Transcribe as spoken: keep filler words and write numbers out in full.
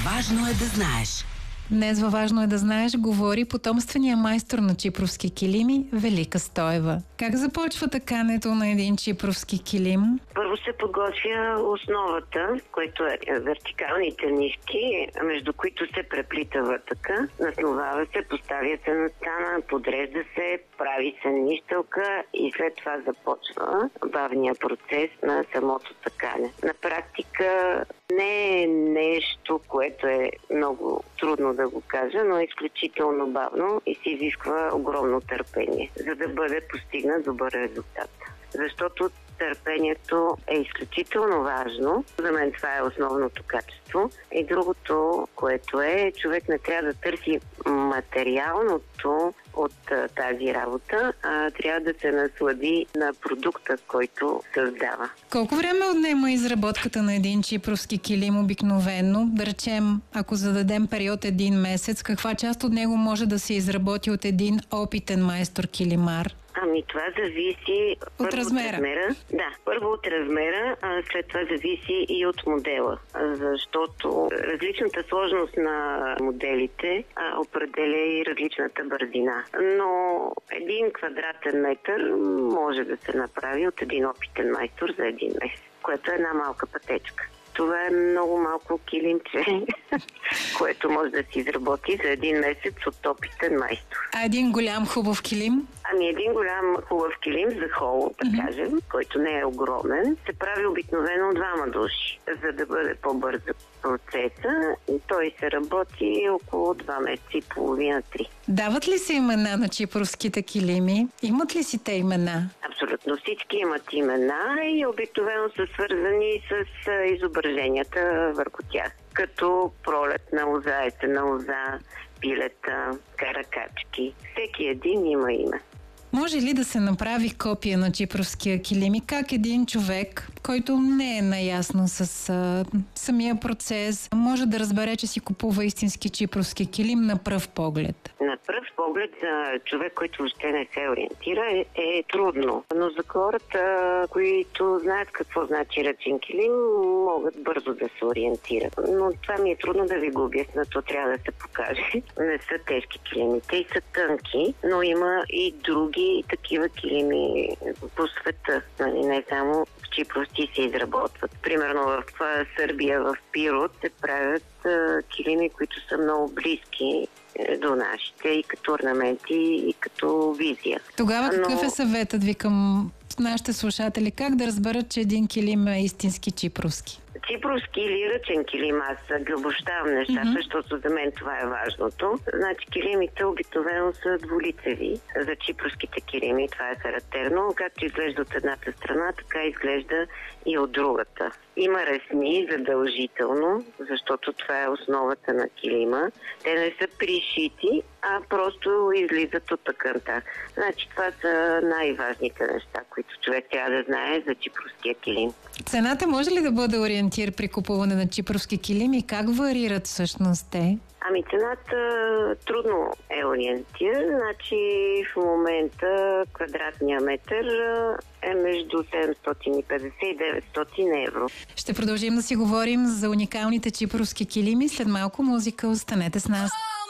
Важно е да знаеш. Днес във Важно е да знаеш говори потомствения майстор на чипровски килими Велика Стоева. Как започва такането на един чипровски килим? Първо се подготвя основата, което е вертикалните нишки, между които се преплита вътъка, насновава се, поставя се на стана, подрежда се, прави се нищелка и след това започва бавния процес на самото такане. На практика не е нещо, което е много трудно да го кажа, но е изключително бавно и се изисква огромно търпение, за да бъде постигнат добър резултат. Защото търпението е изключително важно. За мен това е основното качество. И другото, което е, човек не трябва да търси материалното от а, тази работа, а трябва да се наслади на продукта, който създава. Колко време отнема изработката на един чипровски килим обикновено? Да речем, ако зададем период един месец, каква част от него може да се изработи от един опитен майстор килимар? Ами това зависи от размера. От размера. Да, първо от размера, а след това зависи и от модела, защото различната сложност на моделите а, определя и различната бързина. Но един квадратен метър може да се направи от един опитен майстор за един месец, което е една малка пътечка. Това е много малко килимче, което може да се изработи за един месец от опитен майстор. А един голям хубав килим? Ами един голям хубав килим за хол, да mm-hmm. кажем, който не е огромен, се прави обикновено от двама души, за да бъде по-бърз процеса. И той се работи около два месеца и половина-три. Дават ли се имена на чипровските килими? Имат ли си те имена? Абсолютно всички имат имена и обикновено са свързани с изображенията върху тях. Като пролетна лоза, есенна лоза, пилета, каракачки. Всеки един има име. Може ли да се направи копия на чипровския килим и как един човек, който не е наясно с а, самия процес, може да разбере, че си купува истински чипровски килим на пръв поглед? На пръв поглед за човек, който въобще не се ориентира, е, е трудно. Но за хората, които знаят какво значи ръчен килим, могат бързо да се ориентират. Но това ми е трудно да ви го обясня, то трябва да се покаже. Не са тежки килими, те са тънки, но има и други и такива килими по света. Не само в чипровски се изработват. Примерно в Сърбия, в Пирот се правят а, килими, които са много близки до нашите и като орнаменти, и като визия. Тогава какъв Но... е съветът ви към нашите слушатели? Как да разберат, че един килим е истински чипровски? Чипровски или ръчен килим, аз ги обобщавам нещата, mm-hmm. защото за мен това е важното. Значи килимите обикновено са двулицеви. За чипровските килими това е характерно. Както изглежда от едната страна, така изглежда и от другата. Има ресни задължително, защото това е основата на килима. Те не са пришити, а просто излизат от тъканта. Значи това са най-важните неща, които човек трябва да знае за чипровския килим. Цената може ли да бъде ориентир при купуване на чипровски килими? Как варират всъщност те? Ами цената трудно е ориентир. Значи в момента квадратния метър е между седемстотин и петдесет и деветстотин евро. Ще продължим да си говорим за уникалните чипровски килими. След малко музика, останете с нас.